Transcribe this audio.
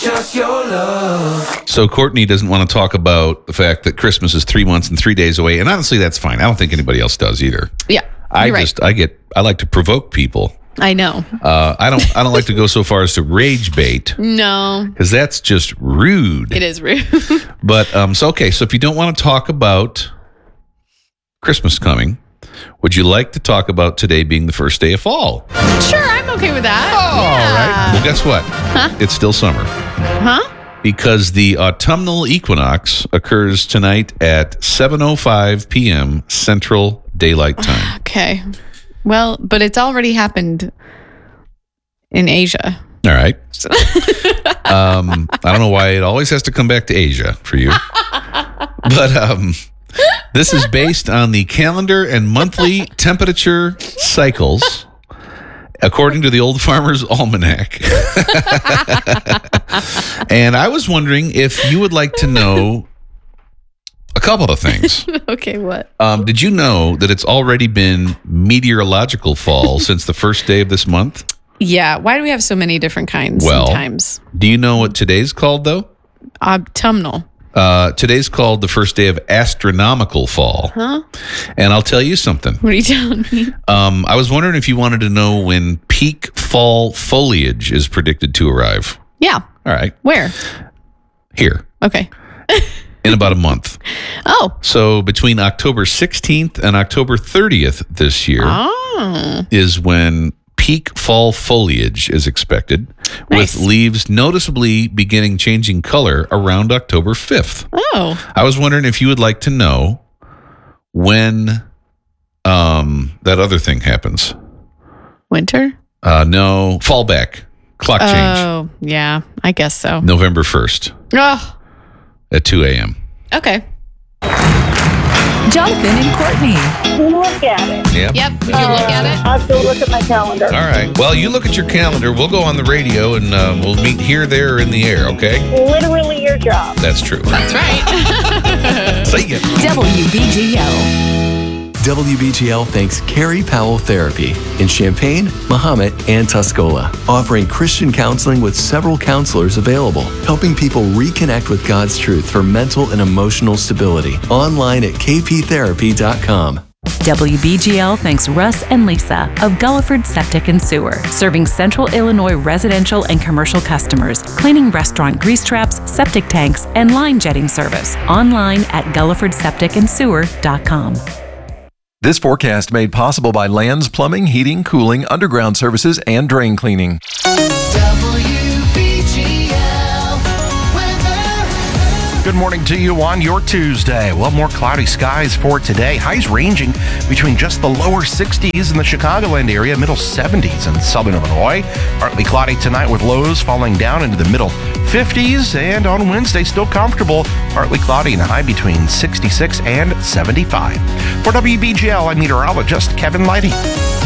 Just your love. So Courtney doesn't want to talk about the fact that Christmas is 3 months and 3 days away, and honestly, that's fine. I don't think anybody else does either. Yeah, I like to provoke people. I know. I don't like to go so far as to rage bait. No, because that's just rude. it is rude. But so if you don't want to talk about Christmas coming, would you like to talk about today being the first day of fall? Sure, I'm okay with that. All right. Well, guess what? Huh? It's still summer. Huh? Because the autumnal equinox occurs tonight at 7:05 p.m. Central Daylight Time. Okay. Well, but it's already happened in Asia. All right. I don't know why it always has to come back to Asia for you. But this is based on the calendar and monthly temperature cycles, according to the Old Farmer's Almanac. And I was wondering if you would like to know a couple of things. Okay, what? Did you know that it's already been meteorological fall since the first day of this month? Yeah. Why do we have so many different kinds sometimes? Do you know what today's called, though? Autumnal. Today's called the first day of astronomical fall. Huh? And I'll tell you something. What are you telling me? I was wondering if you wanted to know when peak fall foliage is predicted to arrive. Yeah. All right. Where? Here. Okay. In about a month. Oh. So between October 16th and October 30th this year is when peak fall foliage is expected, Nice. with leaves noticeably beginning changing color around October 5th. Oh. I was wondering if you would like to know when that other thing happens. Winter? No, fallback. Clock change. Oh, yeah. I guess so. November 1st Oh. at 2 a.m. Okay. Jonathan and Courtney. Look at it. Yep. Yep. Would you look at it? I have to look at my calendar. All right. Well, you look at your calendar. We'll go on the radio and we'll meet here, there, or in the air, okay? Literally your job. That's true. That's right. See ya. WBGL. WBGL thanks Carrie Powell Therapy in Champaign, Mahomet, and Tuscola, offering Christian counseling with several counselors available, helping people reconnect with God's truth for mental and emotional stability. Online at kptherapy.com. WBGL thanks Russ and Lisa of Gulliford Septic and Sewer, serving Central Illinois residential and commercial customers, cleaning restaurant grease traps, septic tanks, and line jetting service. Online at GullifordSepticandSewer.com. This forecast made possible by Lands Plumbing, Heating, Cooling, Underground Services, and Drain Cleaning. Good morning to you on your Tuesday. Well, more cloudy skies for today. Highs ranging between just the lower 60s in the Chicagoland area, middle 70s in southern Illinois. Partly cloudy tonight with lows falling down into the middle 50s. And on Wednesday, still comfortable. Partly cloudy and a high between 66 and 75. For WBGL, I'm meteorologist Kevin Lighty.